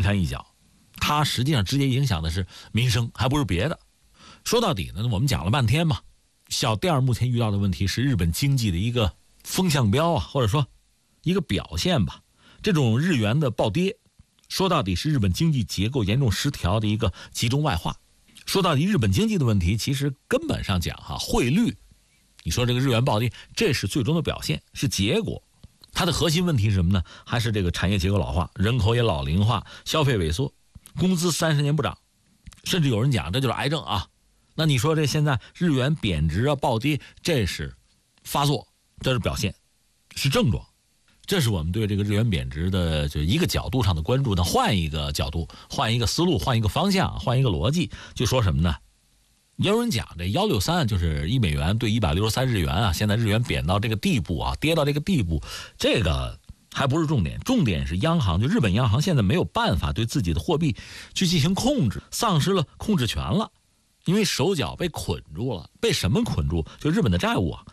掺一脚，它实际上直接影响的是民生，还不是别的。说到底呢，我们讲了半天嘛，小店目前遇到的问题是日本经济的一个风向标啊，或者说一个表现吧。这种日元的暴跌，说到底是日本经济结构严重失调的一个集中外化。说到底，日本经济的问题，其实根本上讲汇率，你说这个日元暴跌，这是最终的表现，是结果。它的核心问题是什么呢？还是这个产业结构老化，人口也老龄化，消费萎缩，工资30年不涨，甚至有人讲这就是癌症啊。那你说这现在日元贬值啊、暴跌，这是发作，这是表现，是症状。这是我们对这个日元贬值的就一个角度上的关注。那换一个角度，换一个思路，换一个方向，换一个逻辑，就说什么呢？有人讲这163就是1美元对163日元啊，现在日元贬到这个地步啊，跌到这个地步，这个还不是重点，重点是央行，就日本央行现在没有办法对自己的货币去进行控制，丧失了控制权了，因为手脚被捆住了。被什么捆住？就日本的债务啊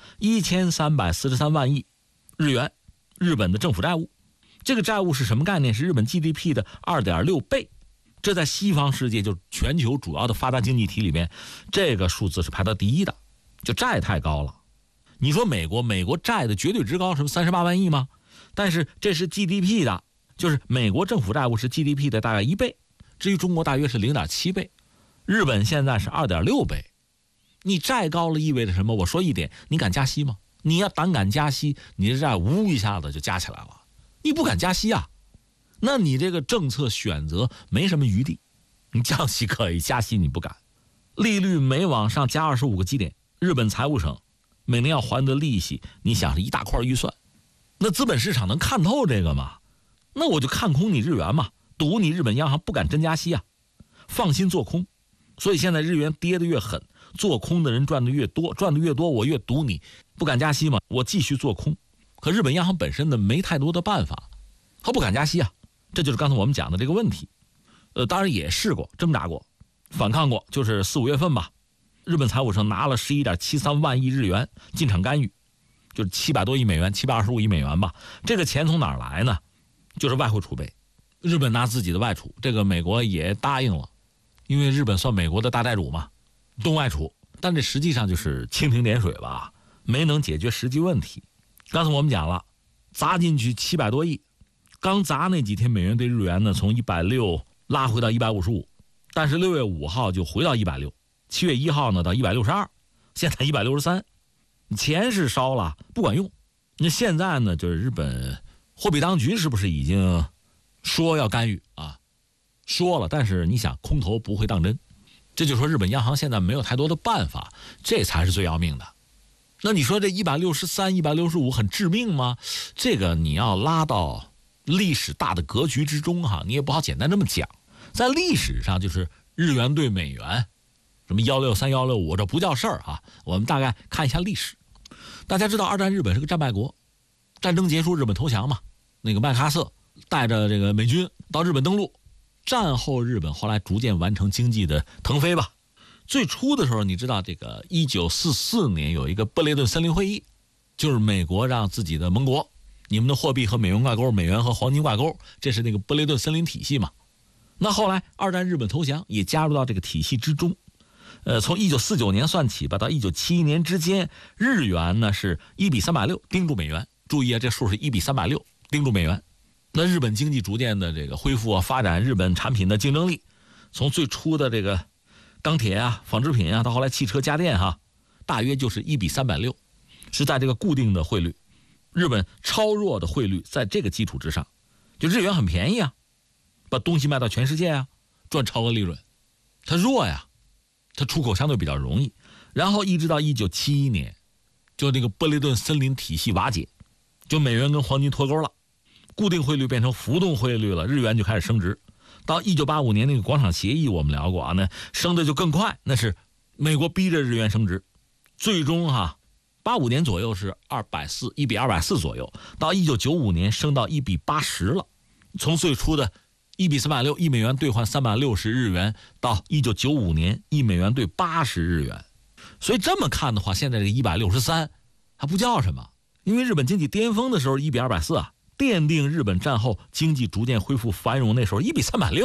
，1343万亿日元，日本的政府债务。这个债务是什么概念？是日本 GDP 的2.6倍。这在西方世界，就全球主要的发达经济体里面，这个数字是排到第一的，就债太高了。你说美国债的绝对值高，什么38万亿吗？但是这是 GDP 的，就是美国政府债务是 GDP 的大概1倍，至于中国大约是0.7倍，日本现在是2.6倍。你债高了意味着什么？我说一点，你敢加息吗？你要胆敢加息，你的债呜一下子就加起来了。你不敢加息啊，那你这个政策选择没什么余地。你降息可以，加息你不敢。利率每往上加25个基点，日本财务省每年要还的利息，你想是一大块预算。那资本市场能看透这个吗？那我就看空你日元嘛，赌你日本央行不敢真加息啊，放心做空。所以现在日元跌得越狠，做空的人赚得越多，赚得越多，我越赌你不敢加息嘛，我继续做空。可日本央行本身呢没太多的办法，他不敢加息啊，这就是刚才我们讲的这个问题。当然也试过挣扎过反抗过，就是4、5月份吧，日本财务省拿了11.73万亿日元进场干预，就是700多亿美元，725亿美元吧。这个钱从哪儿来呢？就是外汇储备，日本拿自己的外储，这个美国也答应了，因为日本算美国的大债主嘛，东外储。但这实际上就是蜻蜓点水吧，没能解决实际问题。刚才我们讲了，砸进去700多亿，刚砸那几天美元对日元呢从160拉回到155，但是6月5号就回到160，7月1号呢到162，现在163，钱是烧了不管用。那现在呢，就是日本货币当局是不是已经说要干预啊？说了，但是你想空头不会当真，这就说日本央行现在没有太多的办法，这才是最要命的。那你说这163、165很致命吗？这个你要拉到历史大的格局之中哈，你也不好简单这么讲。在历史上，就是日元对美元，什么163、165，这不叫事儿啊。我们大概看一下历史。大家知道二战日本是个战败国，战争结束日本投降嘛，那个麦克阿瑟带着这个美军到日本登陆。战后日本后来逐渐完成经济的腾飞吧。最初的时候，你知道这个1944年有一个布雷顿森林会议，就是美国让自己的盟国，你们的货币和美元挂钩，美元和黄金挂钩，这是那个布雷顿森林体系嘛。那后来二战日本投降，也加入到这个体系之中。从1949年算起吧，到1971年之间，日元呢是1比360盯住美元。注意啊，这数是1比360盯住美元。那日本经济逐渐的这个恢复啊，发展日本产品的竞争力，从最初的这个钢铁啊、纺织品啊，到后来汽车、家电哈，大约就是1比360，是在这个固定的汇率，日本超弱的汇率，在这个基础之上，就日元很便宜啊，把东西卖到全世界啊，赚超额利润。它弱呀，它出口相对比较容易。然后一直到1971年，就那个布雷顿森林体系瓦解，就美元跟黄金脱钩了，固定汇率变成浮动汇率了，日元就开始升值。到1985年那个广场协议我们聊过啊，那升的就更快，那是美国逼着日元升值，最终85年左右是240，1比240左右，到1995年升到1比80了，从最初的1比360，一美元兑换360日元，到1995年1美元兑80日元。所以这么看的话，现在这个163还不叫什么，因为日本经济巅峰的时候1比240啊，奠定日本战后经济逐渐恢复繁荣，那时候1比360